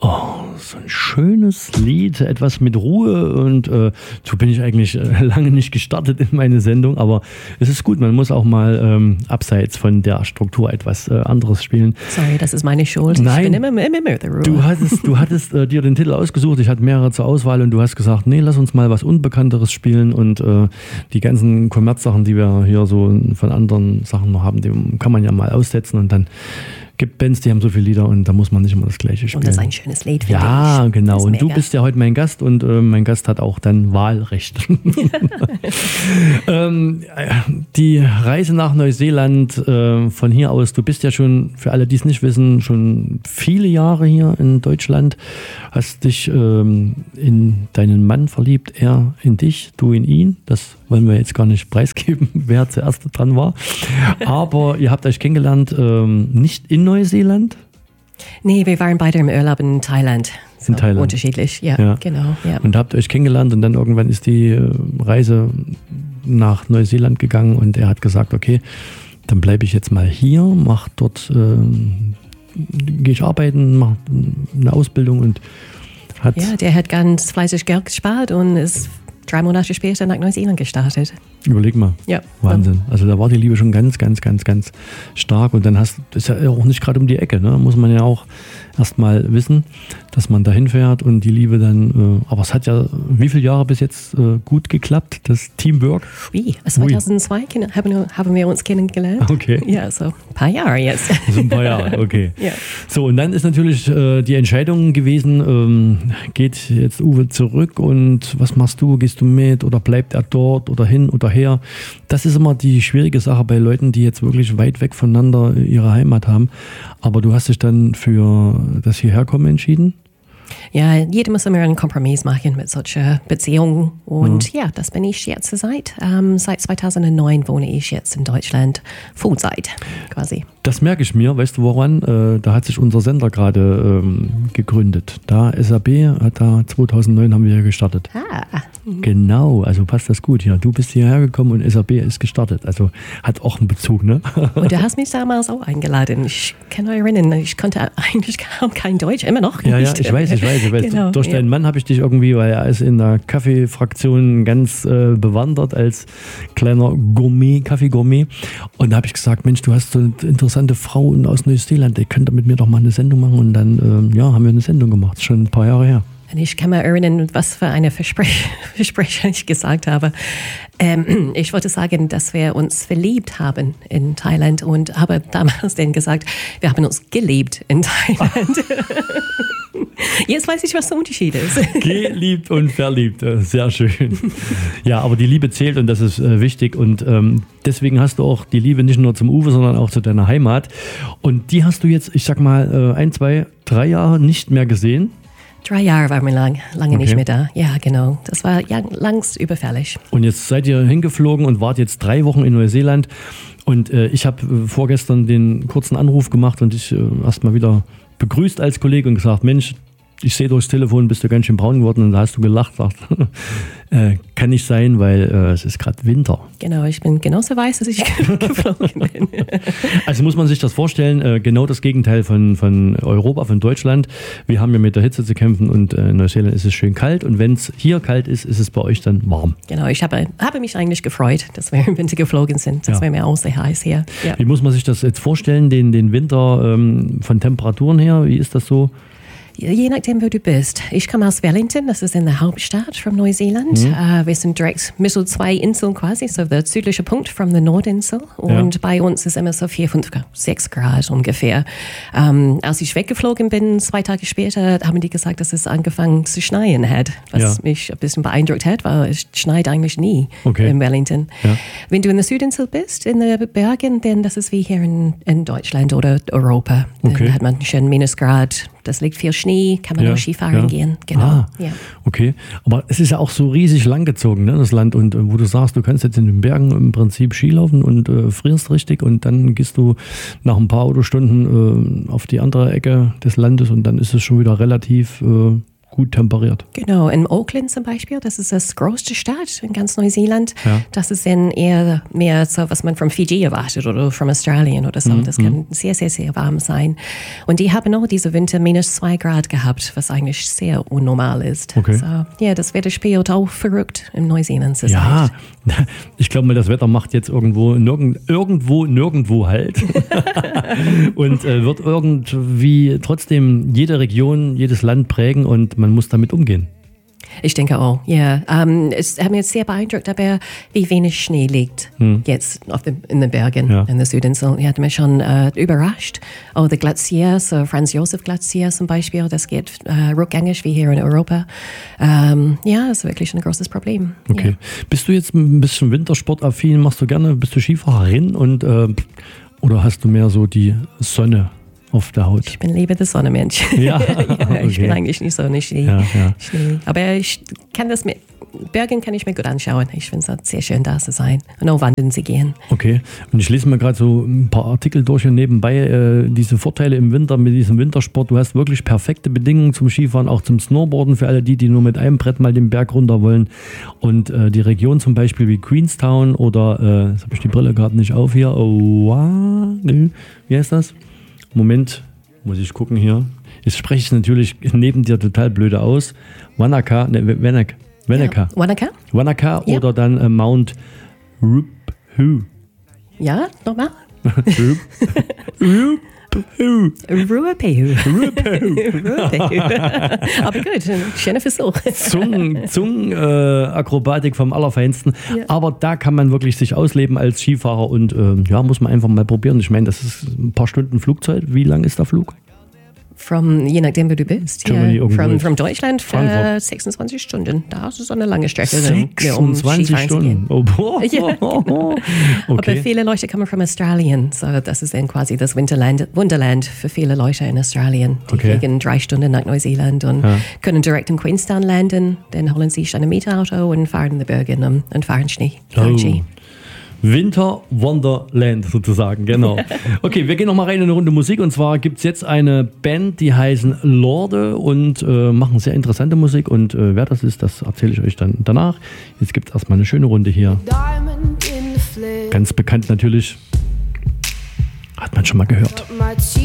So ein schönes Lied, etwas mit Ruhe und so bin ich eigentlich lange nicht gestartet in meine Sendung, aber es ist gut, man muss auch mal abseits von der Struktur etwas anderes spielen. Sorry, das ist meine Schuld. Nein, ich bin immer der Ruhe. Du hattest dir den Titel ausgesucht, ich hatte mehrere zur Auswahl und du hast gesagt, nee, lass uns mal was Unbekannteres spielen und die ganzen Kommerzsachen, die wir hier so von anderen Sachen noch haben, die kann man ja mal aussetzen und dann gibt Bands, die haben so viele Lieder und da muss man nicht immer das Gleiche spielen. Und das ist ein schönes Lied, finde ich. Ja, genau. Und mega. du bist ja heute mein Gast und mein Gast hat auch dann Wahlrecht. Die Reise nach Neuseeland von hier aus, du bist ja schon, für alle, die es nicht wissen, schon viele Jahre hier in Deutschland, hast dich in deinen Mann verliebt, er in dich, du in ihn. Das wollen wir jetzt gar nicht preisgeben, wer zuerst dran war. Aber ihr habt euch kennengelernt, nicht in Neuseeland? Nee, wir waren beide im Urlaub in Thailand. So, in Thailand. Unterschiedlich, ja, genau. Ja. Und habt euch kennengelernt und dann irgendwann ist die Reise nach Neuseeland gegangen und er hat gesagt, okay, dann bleibe ich jetzt mal hier, mach dort, gehe ich arbeiten, mache eine Ausbildung und hat... Ja, der hat ganz fleißig Geld gespart und ist 3 Monate später nach Neuseeland gestartet. Überleg mal. Ja. Wahnsinn. Also da war die Liebe schon ganz, ganz, ganz, ganz stark. Und dann das ist ja auch nicht gerade um die Ecke, ne? Muss man ja auch erst mal wissen, dass man da hinfährt und die Liebe dann, aber es hat ja wie viele Jahre bis jetzt gut geklappt, das Teamwork? Wie? 2002 haben wir uns kennengelernt. Okay. Ja, so ein paar Jahre jetzt. So ein paar Jahre, okay. Ja. So, und dann ist natürlich die Entscheidung gewesen, geht jetzt Uwe zurück und was machst du? Gehst du mit oder bleibt er dort oder hin oder her? Das ist immer die schwierige Sache bei Leuten, die jetzt wirklich weit weg voneinander ihre Heimat haben. Aber du hast dich dann für das Hierherkommen entschieden? Ja, jeder muss immer einen Kompromiss machen mit solcher Beziehungen. Und ja, das bin ich jetzt seit 2009 wohne ich jetzt in Deutschland Vollzeit quasi. Das merke ich mir, weißt du woran? Da hat sich unser Sender gerade gegründet. Da SAB hat da 2009 haben wir hier gestartet. Genau, also passt das gut hier. Du bist hierher gekommen und SAB ist gestartet. Also hat auch einen Bezug, ne? Und du hast mich damals auch eingeladen. Ich kann mich erinnern, ich konnte eigentlich kaum kein Deutsch, immer noch nicht. Ja, ich weiß. Genau, durch deinen Mann habe ich dich irgendwie, weil er ist in der Kaffeefraktion ganz bewandert als kleiner Gourmet, Kaffee-Gourmet. Und da habe ich gesagt, Mensch, du hast so eine interessante Frau aus Neuseeland, ihr könnt mit mir doch mal eine Sendung machen. Und dann haben wir eine Sendung gemacht, schon ein paar Jahre her. Und ich kann mir erinnern, was für eine Versprechen ich gesagt habe. Ich wollte sagen, dass wir uns verliebt haben in Thailand und habe damals dann gesagt, wir haben uns geliebt in Thailand. Jetzt weiß ich, was der Unterschied ist. Geliebt und verliebt, sehr schön. Ja, aber die Liebe zählt und das ist wichtig und deswegen hast du auch die Liebe nicht nur zum Uwe, sondern auch zu deiner Heimat. Und die hast du jetzt, ich sag mal, 1, 2, 3 Jahre nicht mehr gesehen. 3 Jahre waren wir lange nicht mehr da. Ja, genau. Das war langst überfällig. Und jetzt seid ihr hingeflogen und wart jetzt 3 Wochen in Neuseeland. Und ich habe vorgestern den kurzen Anruf gemacht und dich erstmal wieder begrüßt als Kollege und gesagt, Mensch, ich sehe durchs Telefon, bist du ganz schön braun geworden und da hast du gelacht. Kann nicht sein, weil es ist gerade Winter. Genau, ich bin genauso weiß, dass ich geflogen bin. Also muss man sich das vorstellen, genau das Gegenteil von Europa, von Deutschland. Wir haben ja mit der Hitze zu kämpfen und in Neuseeland ist es schön kalt und wenn es hier kalt ist, ist es bei euch dann warm. Genau, ich habe mich eigentlich gefreut, dass wir im Winter geflogen sind. Das wäre mir auch sehr heiß hier. Ja. Wie muss man sich das jetzt vorstellen, den Winter von Temperaturen her? Wie ist das so? Je nachdem, wo du bist. Ich komme aus Wellington, das ist in der Hauptstadt von Neuseeland. Wir sind direkt zwischen 2 Inseln quasi, so der südliche Punkt von der Nordinsel. Und bei uns ist immer so 4, 5, 6 Grad ungefähr. Als ich weggeflogen bin, 2 Tage später, haben die gesagt, dass es angefangen zu schneien hat. Was mich ein bisschen beeindruckt hat, weil es schneit eigentlich nie in Wellington. Ja. Wenn du in der Südinsel bist, in den Bergen, dann das ist wie hier in Deutschland oder Europa. Dann hat man schon Minusgrad. Das liegt viel Schnee, kann man auch Skifahren gehen. Genau. Okay. Aber es ist ja auch so riesig langgezogen, ne, das Land. Und wo du sagst, du kannst jetzt in den Bergen im Prinzip Ski laufen und frierst richtig und dann gehst du nach ein paar Autostunden auf die andere Ecke des Landes und dann ist es schon wieder relativ gut temperiert. Genau, in Auckland zum Beispiel, das ist das größte Stadt in ganz Neuseeland. Ja. Das ist dann eher mehr so, was man von Fiji erwartet oder von Australien oder so. Das kann sehr, sehr, sehr warm sein. Und die haben auch diese Winter -2 Grad gehabt, was eigentlich sehr unnormal ist. Okay. So, ja, das Wetter spielt auch verrückt in Neuseeland. Ja, ich glaube mal, das Wetter macht jetzt irgendwo nirgendwo halt. Und wird irgendwie trotzdem jede Region, jedes Land prägen und man muss damit umgehen. Ich denke auch, ja. Es hat mich jetzt sehr beeindruckt, aber wie wenig Schnee liegt jetzt in den Bergen, in der Südinsel. Er hat mich schon überrascht. Auch der Glazier, so Franz-Josef-Glazier zum Beispiel, das geht rückgängig wie hier in Europa. Ja, ist wirklich ein großes Problem. Okay. Ja. Bist du jetzt ein bisschen wintersportaffin? Machst du gerne? Bist du Skifahrerin? Oder hast du mehr so die Sonne auf der Haut? Ich bin lieber der Sonnenmensch. Ja, ja, ich bin eigentlich nicht so eine Schnee. Ja. Aber ich kann das mit Bergen kann ich mir gut anschauen. Ich finde es sehr schön, da zu sein und auch wandern zu gehen. Okay, und ich lese mir gerade so ein paar Artikel durch und nebenbei diese Vorteile im Winter mit diesem Wintersport. Du hast wirklich perfekte Bedingungen zum Skifahren, auch zum Snowboarden für alle die nur mit einem Brett mal den Berg runter wollen. Und die Region zum Beispiel wie Queenstown oder, jetzt habe ich die Brille gerade nicht auf hier, wie heißt das? Moment, muss ich gucken hier. Jetzt spreche ich natürlich neben dir total blöde aus. Wanaka. Wanaka Ja. oder dann Mount Ruapehu. Ja, nochmal? Ruapehu. Ruapehu. Aber gut, schöner Versuch. Akrobatik vom Allerfeinsten. Ja. Aber da kann man wirklich sich ausleben als Skifahrer und muss man einfach mal probieren. Ich meine, das ist ein paar Stunden Flugzeit. Wie lang ist der Flug? Je nachdem, wo du bist. Germany, From Deutschland für Frankfurt. 26 Stunden. Das ist eine lange Strecke. 26 Skifahren zu Stunden. gehen. Oh, boah. Ja, genau. Aber Okay. viele Leute kommen von Australien. So, das ist dann quasi das Wunderland für viele Leute in Australien. Die fliegen 3 Stunden nach Neuseeland und können direkt in Queenstown landen. Dann holen sie sich ein Mietauto und fahren in die Berge und fahren Ski. Winter Wonderland sozusagen, genau. Okay, wir gehen noch mal rein in eine Runde Musik und zwar gibt es jetzt eine Band, die heißen Lorde und machen sehr interessante Musik und wer das ist, das erzähle ich euch dann danach. Jetzt gibt es erstmal eine schöne Runde hier. Ganz bekannt natürlich, hat man schon mal gehört.